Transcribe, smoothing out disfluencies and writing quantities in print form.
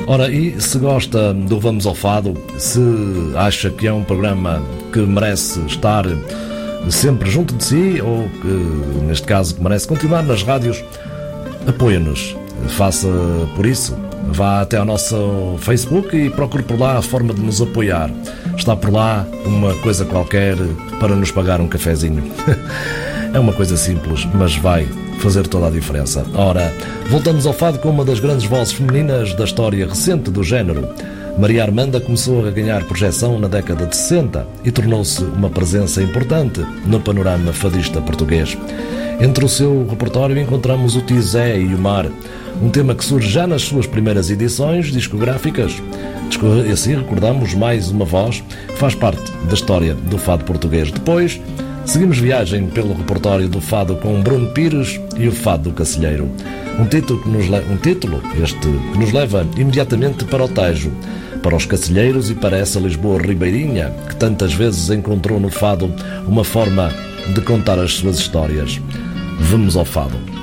Ora, e se gosta do Vamos ao Fado, se acha que é um programa que merece estar sempre junto de si, ou que, neste caso, que merece continuar nas rádios, apoie-nos. Faça por isso. Vá até ao nosso Facebook e procure por lá a forma de nos apoiar. Está por lá uma coisa qualquer para nos pagar um cafezinho. É uma coisa simples, mas vai fazer toda a diferença. Ora, voltamos ao fado com uma das grandes vozes femininas da história recente do género. Maria Armanda começou a ganhar projeção na década de 60 e tornou-se uma presença importante no panorama fadista português. Entre o seu repertório encontramos o Tizé e o Mar, um tema que surge já nas suas primeiras edições discográficas. E assim recordamos mais uma voz que faz parte da história do fado português. Depois, seguimos viagem pelo repertório do fado com Bruno Pires e o Fado do Cacilheiro. Um título que nos leva imediatamente para o Tejo, para os Cacilheiros e para essa Lisboa ribeirinha que tantas vezes encontrou no fado uma forma de contar as suas histórias. Vamos ao fado.